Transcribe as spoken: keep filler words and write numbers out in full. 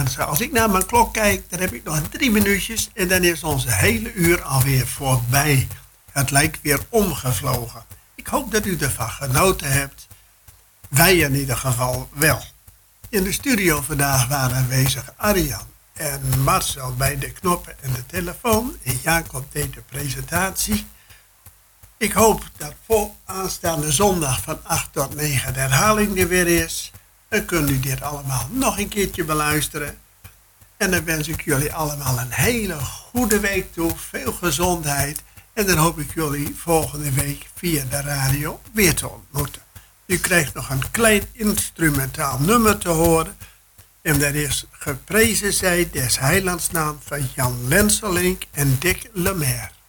mensen. Als ik naar mijn klok kijk, dan heb ik nog drie minuutjes en dan is onze hele uur alweer voorbij. Het lijkt weer omgevlogen. Ik hoop dat u ervan genoten hebt. Wij in ieder geval wel. In de studio vandaag waren aanwezig Arjan en Marcel bij de knoppen en de telefoon. En Jacob deed de presentatie. Ik hoop dat voor aanstaande zondag van acht tot negen de herhaling er weer is. Dan kunt u dit allemaal nog een keertje beluisteren. En dan wens ik jullie allemaal een hele goede week toe. Veel gezondheid. En dan hoop ik jullie volgende week via de radio weer te ontmoeten. U krijgt nog een klein instrumentaal nummer te horen. En dat is Geprezen zij des Heilands naam van Jan Lenselink en Dick Lemaire.